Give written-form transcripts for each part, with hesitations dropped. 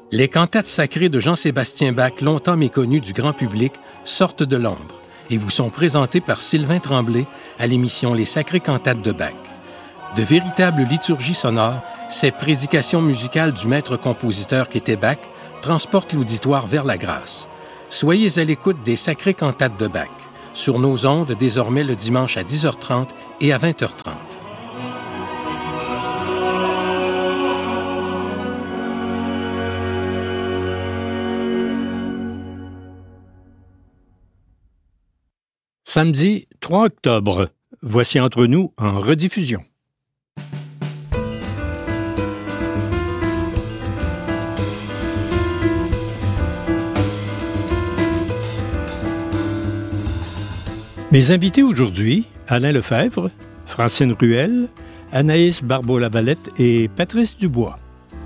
Les cantates sacrées de Jean-Sébastien Bach, longtemps méconnues du grand public, sortent de l'ombre et vous sont présentées par Sylvain Tremblay à l'émission Les Sacrées Cantates de Bach. De véritables liturgies sonores, ces prédications musicales du maître compositeur qu'était Bach transportent l'auditoire vers la grâce. Soyez à l'écoute des Sacrées Cantates de Bach, sur nos ondes désormais le dimanche à 10h30 et à 20h30. Samedi 3 octobre, voici Entre nous en rediffusion. Mes invités aujourd'hui, Alain Lefebvre, Francine Ruel, Anaïs Barbeau-Lavalette et Patrice Dubois.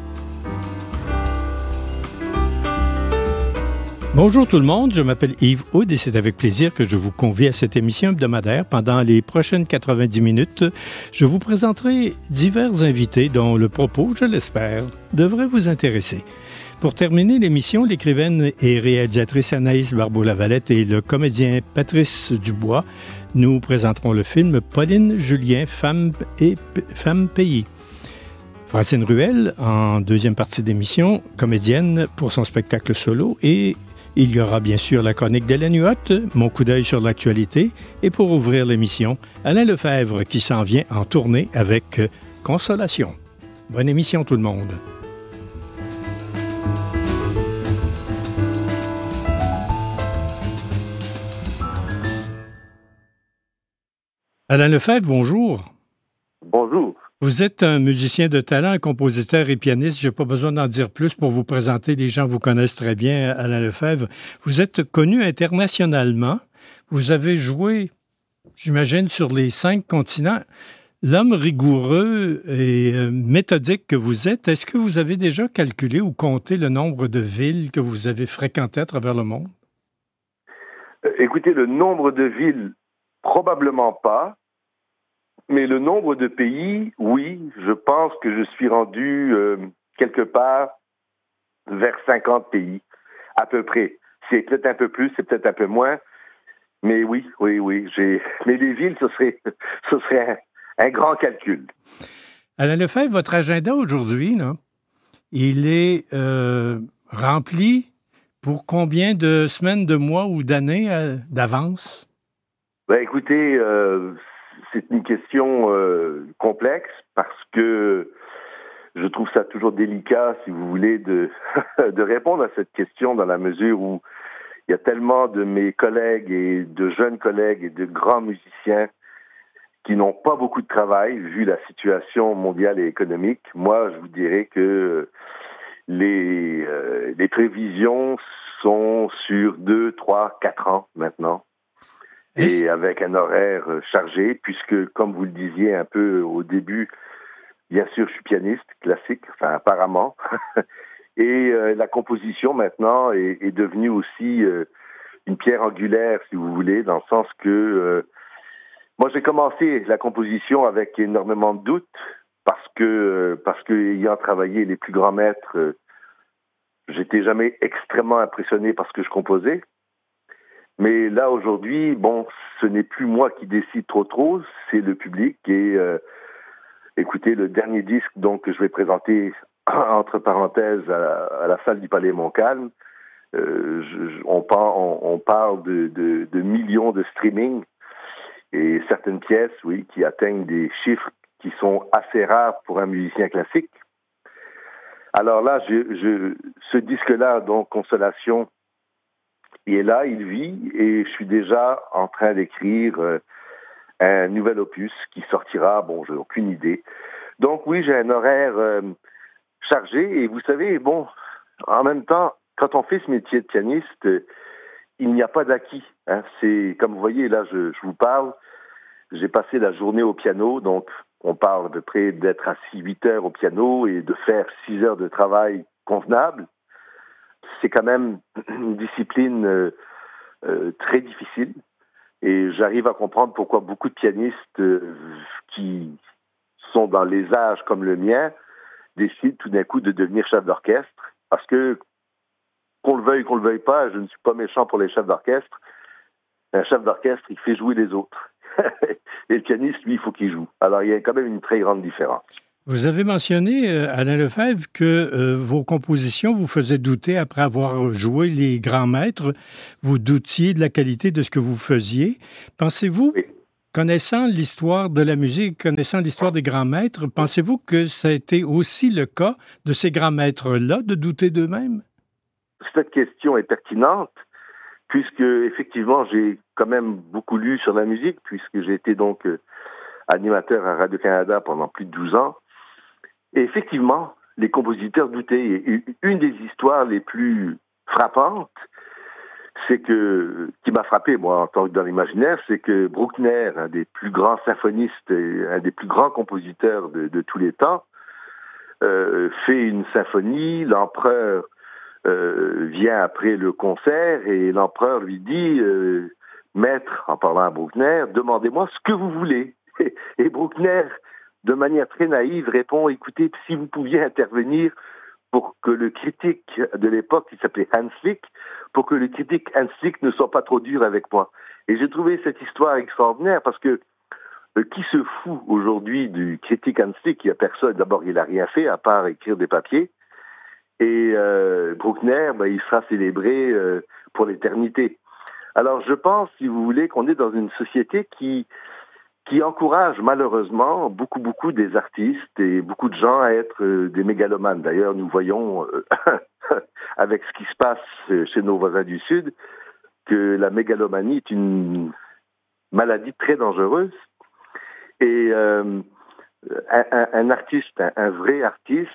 Bonjour tout le monde, je m'appelle Yves Houd et c'est avec plaisir que je vous convie à cette émission hebdomadaire. Pendant les prochaines 90 minutes, je vous présenterai divers invités dont le propos, je l'espère, devrait vous intéresser. Pour terminer l'émission, l'écrivaine et réalisatrice Anaïs Barbeau-Lavalette et le comédien Patrice Dubois nous présenteront le film Pauline Julien, Femme payée. Francine Ruel, en deuxième partie d'émission, comédienne pour son spectacle solo, et il y aura bien sûr la chronique d'Hélène Huot, mon coup d'œil sur l'actualité, et pour ouvrir l'émission, Alain Lefebvre qui s'en vient en tournée avec Consolation. Bonne émission tout le monde. Alain Lefebvre, bonjour. Bonjour. Vous êtes un musicien de talent, un compositeur et pianiste. Je n'ai pas besoin d'en dire plus pour vous présenter. Les gens vous connaissent très bien, Alain Lefebvre. Vous êtes connu internationalement. Vous avez joué, j'imagine, sur les 5 continents. L'homme rigoureux et méthodique que vous êtes, est-ce que vous avez déjà calculé ou compté le nombre de villes que vous avez fréquentées à travers le monde? Écoutez, le nombre de villes, probablement pas. Mais le nombre de pays, oui, je pense que je suis rendu quelque part vers 50 pays, à peu près. C'est peut-être un peu plus, c'est peut-être un peu moins, mais oui. Mais les villes, ce serait un grand calcul. Alain Lefebvre, votre agenda aujourd'hui, là, il est rempli pour combien de semaines, de mois ou d'années d'avance? Ben, écoutez, c'est une question complexe parce que je trouve ça toujours délicat, si vous voulez, de répondre à cette question dans la mesure où il y a tellement de mes collègues et de jeunes collègues et de grands musiciens qui n'ont pas beaucoup de travail vu la situation mondiale et économique. Moi, je vous dirais que les prévisions sont sur 2, 3, 4 ans maintenant. Et avec un horaire chargé, puisque, comme vous le disiez un peu au début, bien sûr, je suis pianiste classique, enfin apparemment, et la composition maintenant est devenue aussi une pierre angulaire, si vous voulez, dans le sens que moi j'ai commencé la composition avec énormément de doutes, parce que ayant travaillé les plus grands maîtres, j'étais jamais extrêmement impressionné par ce que je composais. Mais là, aujourd'hui, bon, ce n'est plus moi qui décide trop, c'est le public. Et écoutez, le dernier disque donc, que je vais présenter, entre parenthèses, à la salle du Palais Montcalm, on parle de millions de streaming et certaines pièces, oui, qui atteignent des chiffres qui sont assez rares pour un musicien classique. Alors là, ce disque-là, donc, Consolation, il est là, il vit, et je suis déjà en train d'écrire un nouvel opus qui sortira, bon, j'ai aucune idée. Donc oui, j'ai un horaire chargé, et vous savez, bon, en même temps, quand on fait ce métier de pianiste, il n'y a pas d'acquis. Hein. C'est, comme vous voyez, là, je vous parle, j'ai passé la journée au piano, donc on parle de près d'être assis 8 heures au piano et de faire 6 heures de travail convenable. C'est quand même une discipline très difficile et j'arrive à comprendre pourquoi beaucoup de pianistes qui sont dans les âges comme le mien décident tout d'un coup de devenir chef d'orchestre Parce que, qu'on le veuille pas, je ne suis pas méchant pour les chefs d'orchestre. Un chef d'orchestre, il fait jouer les autres. Et le pianiste, lui, il faut qu'il joue. Alors, il y a quand même une très grande différence. Vous avez mentionné, Alain Lefebvre, que vos compositions vous faisaient douter après avoir joué les grands maîtres. Vous doutiez de la qualité de ce que vous faisiez. Pensez-vous, Oui. connaissant l'histoire de la musique, connaissant l'histoire des grands maîtres, pensez-vous que ça a été aussi le cas de ces grands maîtres-là, de douter d'eux-mêmes? Cette question est pertinente, puisque, effectivement, j'ai quand même beaucoup lu sur la musique, puisque j'ai été donc animateur à Radio-Canada pendant plus de 12 ans. Et effectivement, les compositeurs doutaient. Et une des histoires les plus frappantes, qui m'a frappé, moi, en tant que dans l'imaginaire, c'est que Bruckner, un des plus grands symphonistes et un des plus grands compositeurs de tous les temps, fait une symphonie, l'empereur vient après le concert et l'empereur lui dit maître, en parlant à Bruckner, demandez-moi ce que vous voulez. Et Bruckner, de manière très naïve, répond écoutez, si vous pouviez intervenir pour que le critique de l'époque, qui s'appelait Hans Lick, pour que le critique Hans Lick ne soit pas trop dur avec moi. Et j'ai trouvé cette histoire extraordinaire parce que qui se fout aujourd'hui du critique Hans Lick? Il n'y a personne. D'abord, il n'a rien fait à part écrire des papiers. Et Bruckner, il sera célébré pour l'éternité. Alors, je pense, si vous voulez, qu'on est dans une société qui encourage malheureusement beaucoup des artistes et beaucoup de gens à être des mégalomanes. D'ailleurs, nous voyons, avec ce qui se passe chez nos voisins du Sud, que la mégalomanie est une maladie très dangereuse. Et un artiste, un vrai artiste,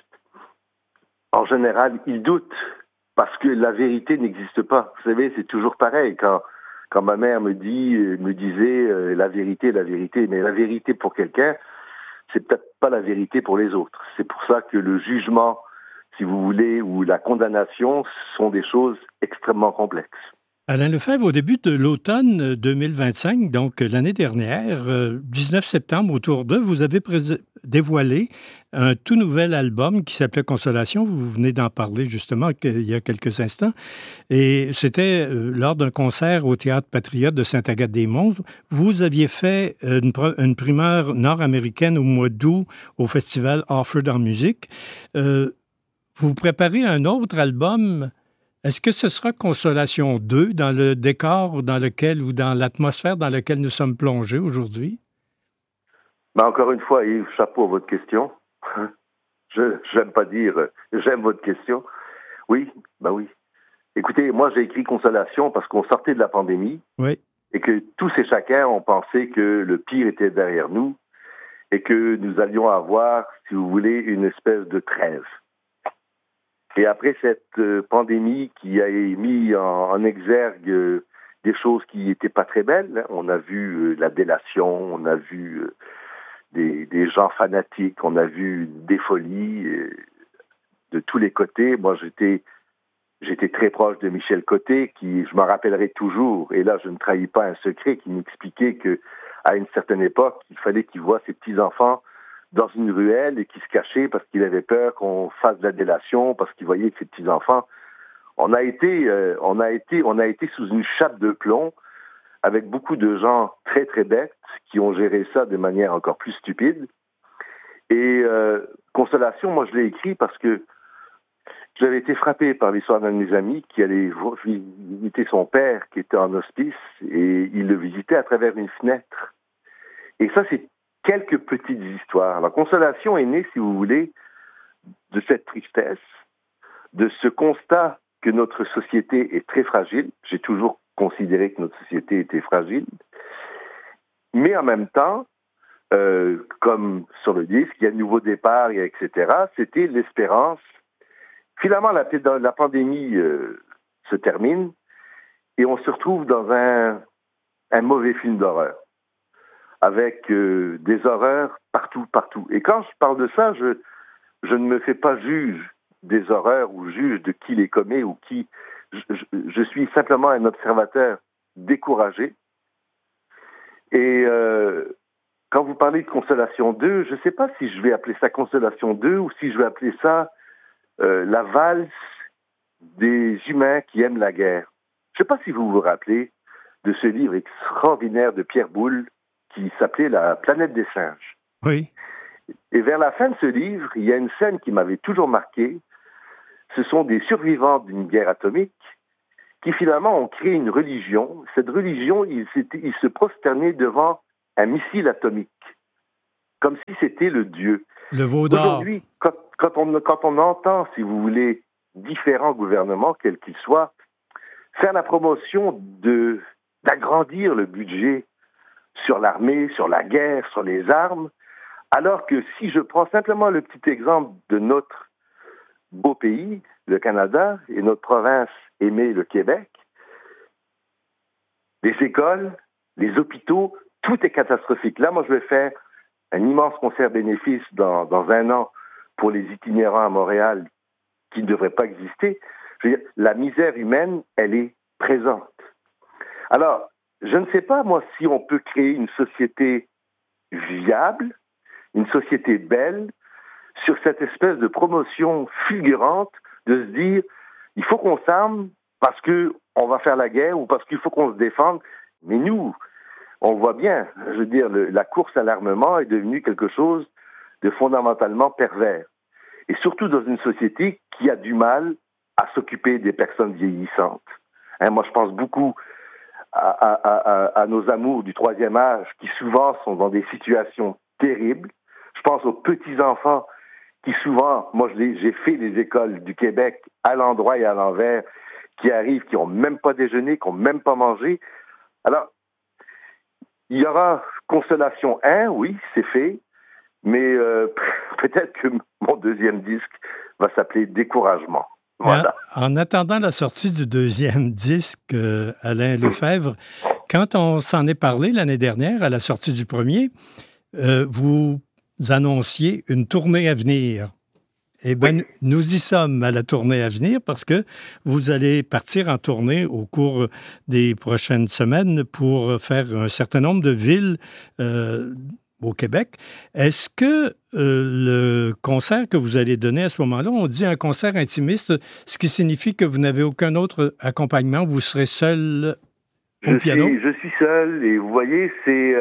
en général, il doute parce que la vérité n'existe pas. Vous savez, c'est toujours pareil. Quand ma mère me disait la vérité, mais la vérité pour quelqu'un, c'est peut-être pas la vérité pour les autres. C'est pour ça que le jugement, si vous voulez, ou la condamnation sont des choses extrêmement complexes. Alain Lefebvre, au début de l'automne 2025, donc l'année dernière, 19 septembre, autour d'eux, vous avez dévoilé un tout nouvel album qui s'appelait Consolation. Vous venez d'en parler justement il y a quelques instants. Et c'était lors d'un concert au Théâtre Patriote de Sainte-Agathe-des-Monts. Vous aviez fait une primeur nord-américaine au mois d'août au festival Offord en musique. Vous préparez un autre album. Est-ce que ce sera Consolation 2 dans le décor dans lequel ou dans l'atmosphère dans laquelle nous sommes plongés aujourd'hui? Encore une fois, Yves, chapeau à votre question. J'aime pas dire j'aime votre question. Oui, oui. Écoutez, moi j'ai écrit Consolation parce qu'on sortait de la pandémie. Oui. Et que tous et chacun ont pensé que le pire était derrière nous et que nous allions avoir, si vous voulez, une espèce de trêve. Et après cette pandémie qui a mis en exergue des choses qui n'étaient pas très belles, on a vu la délation, on a vu des gens fanatiques, on a vu des folies de tous les côtés. Moi, j'étais très proche de Michel Côté, qui, je m'en rappellerai toujours, et là, je ne trahis pas un secret, qui m'expliquait qu'à une certaine époque, il fallait qu'il voie ses petits-enfants dans une ruelle et qui se cachait parce qu'il avait peur qu'on fasse de la délation, parce qu'il voyait que ses petits-enfants. On a été sous une chape de plomb avec beaucoup de gens très, très bêtes qui ont géré ça de manière encore plus stupide. Et Consolation, moi, je l'ai écrit parce que j'avais été frappé par l'histoire d'un de mes amis qui allait visiter son père qui était en hospice et il le visitait à travers une fenêtre. Et ça, c'est quelques petites histoires. La Consolation est née, si vous voulez, de cette tristesse, de ce constat que notre société est très fragile. J'ai toujours considéré que notre société était fragile. Mais en même temps, comme sur le disque, il y a un nouveau départ, etc., c'était l'espérance. Finalement, la pandémie se termine et on se retrouve dans un mauvais film d'horreur, avec des horreurs partout. Et quand je parle de ça, je ne me fais pas juge des horreurs ou juge de qui les commet ou qui. Je suis simplement un observateur découragé. Et quand vous parlez de Consolation 2, je ne sais pas si je vais appeler ça Consolation 2 ou si je vais appeler ça la valse des humains qui aiment la guerre. Je ne sais pas si vous vous rappelez de ce livre extraordinaire de Pierre Boulle qui s'appelait La planète des singes. Oui. Et vers la fin de ce livre, il y a une scène qui m'avait toujours marqué. Ce sont des survivants d'une guerre atomique qui finalement ont créé une religion. Cette religion, ils se prosternaient devant un missile atomique, comme si c'était le Dieu. Le veau d'or. Aujourd'hui, quand on entend, si vous voulez, différents gouvernements, quels qu'ils soient, faire la promotion d'agrandir le budget sur l'armée, sur la guerre, sur les armes, alors que si je prends simplement le petit exemple de notre beau pays, le Canada, et notre province aimée, le Québec, les écoles, les hôpitaux, tout est catastrophique. Là, moi, je vais faire un immense concert bénéfice dans 1 an pour les itinérants à Montréal qui ne devraient pas exister. Je veux dire, la misère humaine, elle est présente. Alors, je ne sais pas, moi, si on peut créer une société viable, une société belle, sur cette espèce de promotion fulgurante de se dire, il faut qu'on s'arme parce qu'on va faire la guerre ou parce qu'il faut qu'on se défende. Mais nous, on voit bien, je veux dire, la course à l'armement est devenue quelque chose de fondamentalement pervers. Et surtout dans une société qui a du mal à s'occuper des personnes vieillissantes. Moi, je pense beaucoup à nos amours du 3e âge qui souvent sont dans des situations terribles. Je pense aux petits-enfants qui souvent, moi j'ai fait les écoles du Québec à l'endroit et à l'envers, qui arrivent, qui n'ont même pas déjeuné, qui n'ont même pas mangé. Alors, il y aura consolation 1, oui, c'est fait, mais peut-être que mon 2e disque va s'appeler Découragement. Voilà. En attendant la sortie du 2e disque, Alain Lefebvre, quand on s'en est parlé l'année dernière, à la sortie du 1er, vous annonciez une tournée à venir. Eh bien, oui. Nous y sommes à la tournée à venir parce que vous allez partir en tournée au cours des prochaines semaines pour faire un certain nombre de villes au Québec. Est-ce que le concert que vous allez donner à ce moment-là, on dit un concert intimiste, ce qui signifie que vous n'avez aucun autre accompagnement, vous serez seul au piano? Je suis seul et vous voyez, c'est...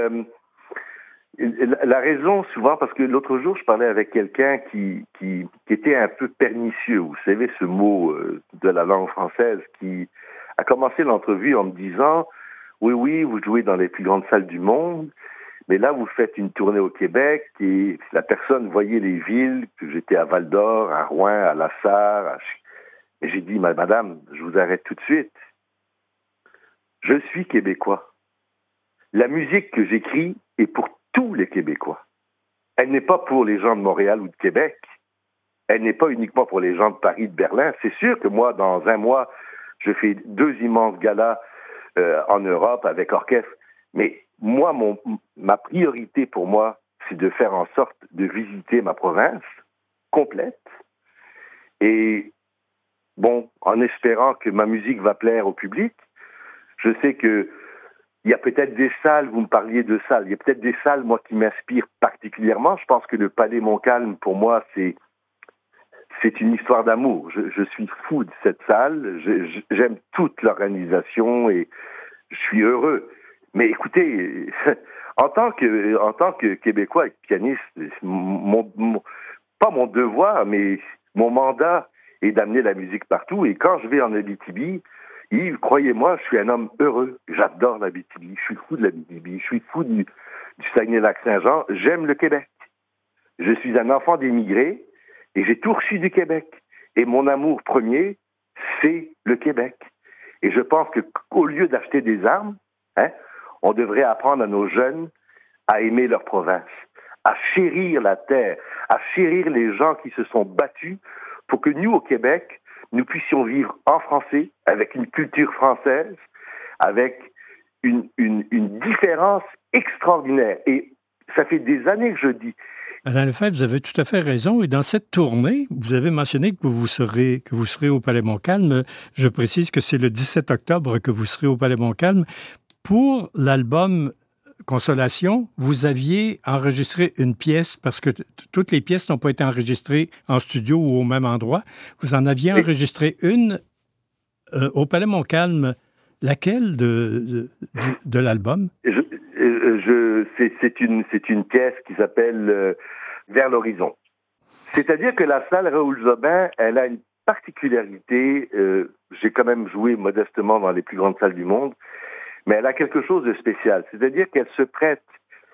la raison, souvent, parce que l'autre jour, je parlais avec quelqu'un qui était un peu pernicieux. Vous savez, ce mot de la langue française qui a commencé l'entrevue en me disant « Oui, vous jouez dans les plus grandes salles du monde, mais là, vous faites une tournée au Québec et la personne voyait les villes, que j'étais à Val-d'Or, à Rouen, à La Sarre. Et j'ai dit « Madame, je vous arrête tout de suite. Je suis québécois. La musique que j'écris est pour tous les Québécois. Elle n'est pas pour les gens de Montréal ou de Québec. Elle n'est pas uniquement pour les gens de Paris, de Berlin. C'est sûr que moi, dans 1 mois, je fais 2 immenses galas en Europe avec orchestre. Mais moi, ma priorité pour moi, c'est de faire en sorte de visiter ma province complète. Et bon, en espérant que ma musique va plaire au public, je sais que il y a peut-être des salles, vous me parliez de salles, il y a peut-être des salles, moi, qui m'inspirent particulièrement. Je pense que le Palais Montcalm, pour moi, c'est une histoire d'amour. Je suis fou de cette salle, j'aime toute l'organisation et je suis heureux. Mais écoutez, en tant que Québécois et pianiste, pas mon devoir, mais mon mandat est d'amener la musique partout. Et quand je vais en Abitibi, Yves, croyez-moi, je suis un homme heureux. J'adore l'Abitibi. Je suis fou de l'Abitibi. Je suis fou du Saguenay-Lac-Saint-Jean. J'aime le Québec. Je suis un enfant d'émigré et j'ai tout reçu du Québec. Et mon amour premier, c'est le Québec. Et je pense qu'au lieu d'acheter des armes, on devrait apprendre à nos jeunes à aimer leur province, à chérir la terre, à chérir les gens qui se sont battus pour que nous, au Québec, nous puissions vivre en français, avec une culture française, avec une différence extraordinaire. Et ça fait des années que je dis. Alain Lefebvre, vous avez tout à fait raison. Et dans cette tournée, vous avez mentionné que vous serez au Palais Montcalm. Je précise que c'est le 17 octobre que vous serez au Palais Montcalm. Pour l'album Consolation, vous aviez enregistré une pièce, parce que toutes les pièces n'ont pas été enregistrées en studio ou au même endroit. Vous en aviez enregistré une au Palais Montcalm, laquelle de l'album? C'est une pièce qui s'appelle Vers l'horizon. C'est-à-dire que la salle Raoul Jobin, elle a une particularité. J'ai quand même joué modestement dans les plus grandes salles du monde, mais elle a quelque chose de spécial. C'est-à-dire qu'elle se prête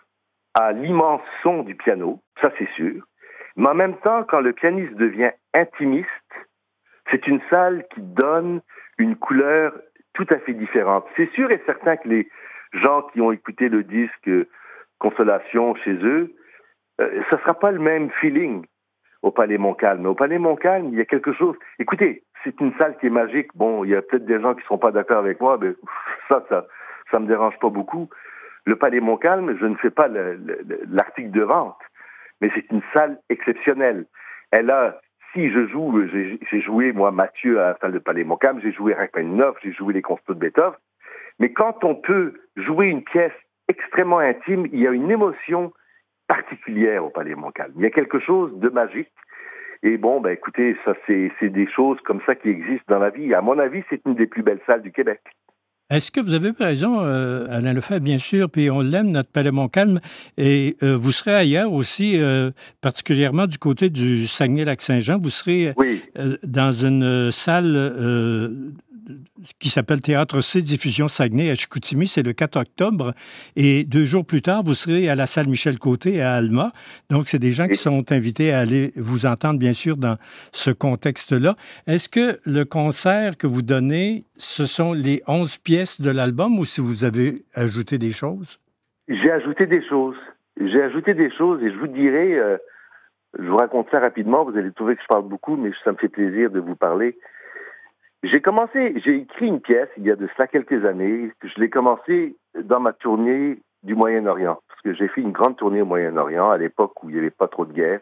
à l'immense son du piano, ça c'est sûr. Mais en même temps, quand le pianiste devient intimiste, c'est une salle qui donne une couleur tout à fait différente. C'est sûr et certain que les gens qui ont écouté le disque Consolation chez eux, ça ne sera pas le même feeling au Palais Montcalm. Mais au Palais Montcalm, il y a quelque chose... Écoutez, c'est une salle qui est magique. Bon, il y a peut-être des gens qui ne seront pas d'accord avec moi, mais ça me dérange pas beaucoup. Le Palais Montcalm, je ne fais pas l'article de vente, mais c'est une salle exceptionnelle. Elle a... Si je joue, j'ai joué, moi, Mathieu, à la salle de Palais Montcalm, j'ai joué Rachmaninoff, j'ai joué les concertos de Beethoven, mais quand on peut jouer une pièce extrêmement intime, il y a une émotion particulière au Palais Montcalm. Il y a quelque chose de magique. Et bon, ben écoutez, ça c'est des choses comme ça qui existent dans la vie. À mon avis, c'est une des plus belles salles du Québec. Est-ce que vous avez raison, Alain Lefebvre, bien sûr, puis on l'aime, notre Palais Montcalm, et vous serez ailleurs aussi, particulièrement du côté du Saguenay-Lac-Saint-Jean, vous serez dans une salle qui s'appelle Théâtre C Diffusion Saguenay à Chicoutimi, c'est le 4 octobre, et 2 jours plus tard, vous serez à la salle Michel-Côté à Alma, donc c'est des gens qui sont invités à aller vous entendre, bien sûr, dans ce contexte-là. Est-ce que le concert que vous donnez, ce sont les 11 pièces de l'album ou si vous avez ajouté des choses? J'ai ajouté des choses. Et je vous dirai, je vous raconte ça rapidement, vous allez trouver que je parle beaucoup, mais ça me fait plaisir de vous parler. J'ai écrit une pièce il y a de cela quelques années. Je l'ai commencé dans ma tournée du Moyen-Orient, parce que j'ai fait une grande tournée au Moyen-Orient à l'époque où il n'y avait pas trop de guerre.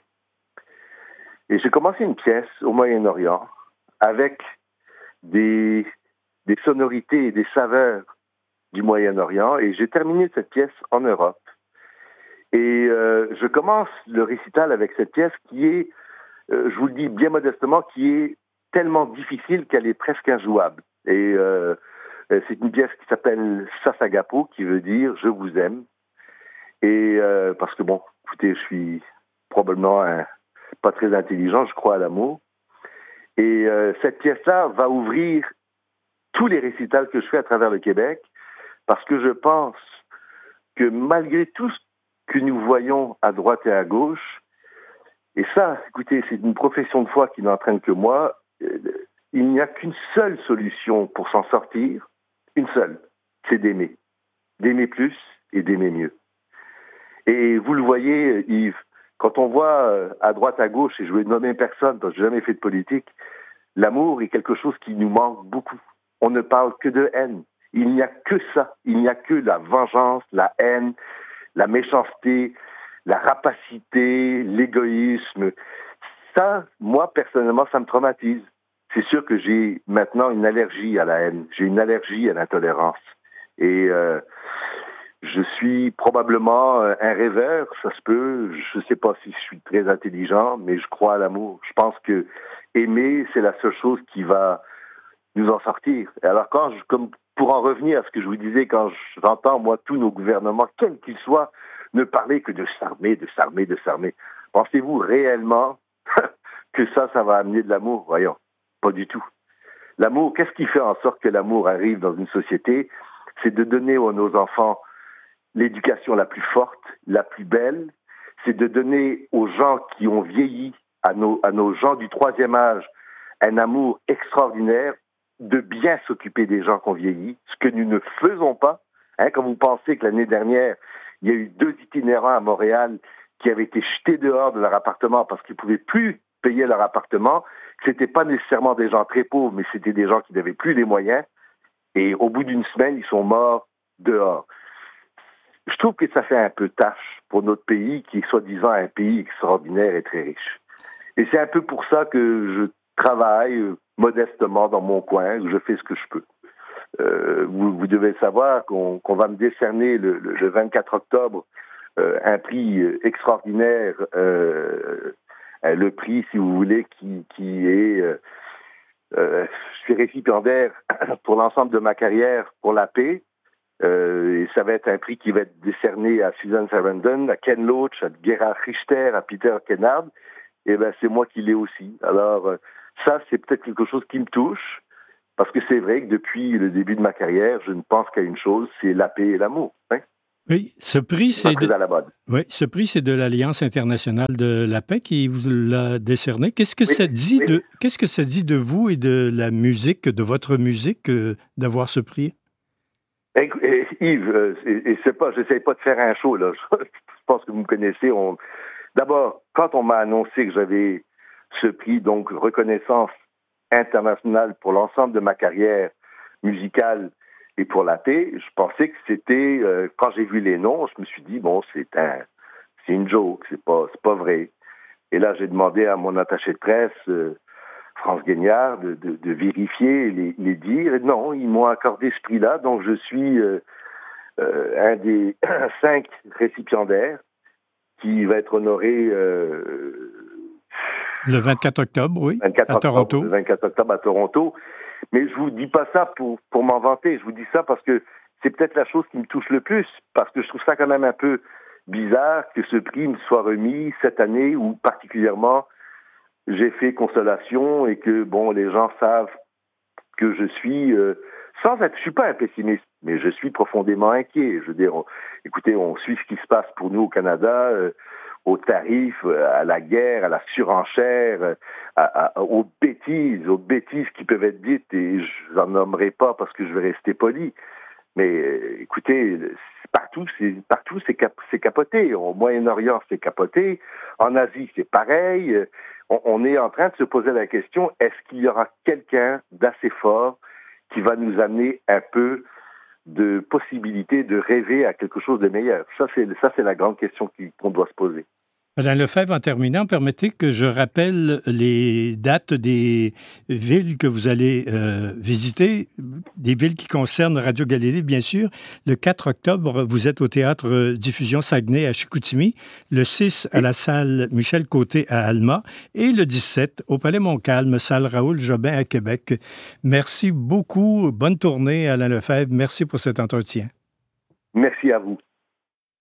Et j'ai commencé une pièce au Moyen-Orient avec des sonorités et des saveurs du Moyen-Orient, et j'ai terminé cette pièce en Europe. Et je commence le récital avec cette pièce qui est, je vous le dis bien modestement, qui est tellement difficile qu'elle est presque injouable. Et c'est une pièce qui s'appelle Sasagapo, qui veut dire « Je vous aime ». Et parce que, bon, écoutez, je suis probablement pas très intelligent, je crois à l'amour. Et cette pièce-là va ouvrir tous les récitals que je fais à travers le Québec, parce que je pense que malgré tout ce que nous voyons à droite et à gauche, et ça, écoutez, c'est une profession de foi qui n'entraîne que moi, il n'y a qu'une seule solution pour s'en sortir, une seule, c'est d'aimer. D'aimer plus et d'aimer mieux. Et vous le voyez, Yves, quand on voit à droite, à gauche, et je vais nommer personne parce que je n'ai jamais fait de politique, l'amour est quelque chose qui nous manque beaucoup. On ne parle que de haine. Il n'y a que ça. Il n'y a que la vengeance, la haine, la méchanceté, la rapacité, l'égoïsme. Ça, moi, personnellement, ça me traumatise. C'est sûr que j'ai maintenant une allergie à la haine. J'ai une allergie à l'intolérance. Et je suis probablement un rêveur, ça se peut. Je ne sais pas si je suis très intelligent, mais je crois à l'amour. Je pense que aimer, c'est la seule chose qui va nous en sortir. Et alors, comme pour en revenir à ce que je vous disais, quand j'entends, moi, tous nos gouvernements, quels qu'ils soient, ne parler que de s'armer. Pensez-vous réellement que ça va amener de l'amour? Voyons, pas du tout. L'amour, qu'est-ce qui fait en sorte que l'amour arrive dans une société? C'est de donner à nos enfants l'éducation la plus forte, la plus belle. C'est de donner aux gens qui ont vieilli, à nos gens du troisième âge, un amour extraordinaire, de bien s'occuper des gens qui ont vieilli, ce que nous ne faisons pas. Quand vous pensez que l'année dernière, il y a eu 2 itinérants à Montréal qui avaient été jetés dehors de leur appartement parce qu'ils ne pouvaient plus payer leur appartement, que ce n'étaient pas nécessairement des gens très pauvres, mais c'était des gens qui n'avaient plus les moyens. Et au bout d'une semaine, ils sont morts dehors. Je trouve que ça fait un peu tâche pour notre pays, qui est soi-disant un pays extraordinaire et très riche. Et c'est un peu pour ça que je travaille modestement dans mon coin, je fais ce que je peux. Vous devez savoir qu'on va me décerner le 24 octobre un prix extraordinaire, le prix, si vous voulez, qui est je suis récipiendaire pour l'ensemble de ma carrière pour la paix. Et ça va être un prix qui va être décerné à Susan Sarandon, à Ken Loach, à Gerhard Richter, à Peter Kennard. Et ben c'est moi qui l'ai aussi. Alors ça, c'est peut-être quelque chose qui me touche, parce que c'est vrai que depuis le début de ma carrière, je ne pense qu'à une chose, c'est la paix et l'amour. Hein? Oui, ce prix, c'est à la mode. Oui, ce prix, c'est de l'Alliance internationale de la paix qui vous l'a décerné. Qu'est-ce que ça dit qu'est-ce que ça dit de vous et de la musique, de votre musique, d'avoir ce prix? Yves, j'essaie pas de faire un show, là. Je pense que vous me connaissez. D'abord, quand on m'a annoncé que j'avais ce prix, donc reconnaissance internationale pour l'ensemble de ma carrière musicale et pour la paix, je pensais que c'était, quand j'ai vu les noms, je me suis dit, bon, c'est une joke, c'est pas vrai. Et là, j'ai demandé à mon attaché de presse, France Guignard, de vérifier les dires. Et non, ils m'ont accordé ce prix-là, donc je suis un des 5 récipiendaires qui va être honoré le 24 octobre, oui, à Toronto. Le 24 octobre à Toronto. Mais je vous dis pas ça pour m'en vanter, je vous dis ça parce que c'est peut-être la chose qui me touche le plus, parce que je trouve ça quand même un peu bizarre que ce prix me soit remis cette année où particulièrement j'ai fait consolation et que, bon, les gens savent que je suis, je suis pas un pessimiste, mais je suis profondément inquiet. Je veux dire, écoutez, on suit ce qui se passe pour nous au Canada, aux tarifs, à la guerre, à la surenchère, aux bêtises qui peuvent être dites, et je n'en nommerai pas parce que je vais rester poli. Mais écoutez, partout c'est capoté. Au Moyen-Orient, c'est capoté. En Asie, c'est pareil. On est en train de se poser la question, est-ce qu'il y aura quelqu'un d'assez fort qui va nous amener un peu de possibilité de rêver à quelque chose de meilleur? Ça, c'est la grande question qu'on doit se poser. Madame Lefebvre, en terminant, permettez que je rappelle les dates des villes que vous allez visiter, des villes qui concernent Radio Galilée, bien sûr. Le 4 octobre, vous êtes au Théâtre Diffusion Saguenay à Chicoutimi, le 6 à la salle Michel Côté à Alma et le 17 au Palais Montcalm, salle Raoul Jobin à Québec. Merci beaucoup. Bonne tournée, Alain Lefebvre. Merci pour cet entretien. Merci à vous.